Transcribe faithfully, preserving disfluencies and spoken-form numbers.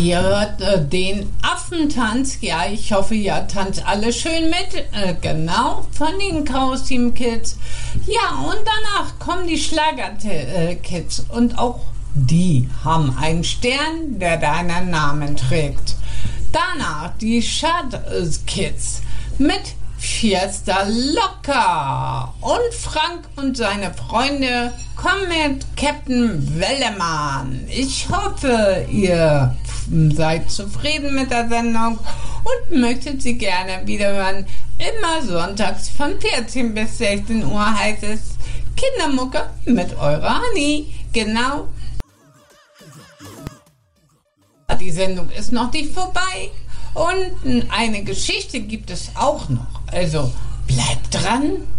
Ihr hört äh, den Affentanz. Ja, ich hoffe, ihr tanzt alle schön mit. Äh, genau, von den Chaos Team Kids. Ja, und danach kommen die Schlager-Kids. Und auch die haben einen Stern, der deinen Namen trägt. Danach die Shad Kids mit Fiesta Locker. Und Frank und seine Freunde kommen mit Captain Wellemann. Ich hoffe, ihr seid zufrieden mit der Sendung und möchtet sie gerne wieder hören. Immer sonntags von vierzehn bis sechzehn Uhr heißt es Kindermucke mit eurer Hani. Genau. Die Sendung ist noch nicht vorbei und eine Geschichte gibt es auch noch. Also bleibt dran.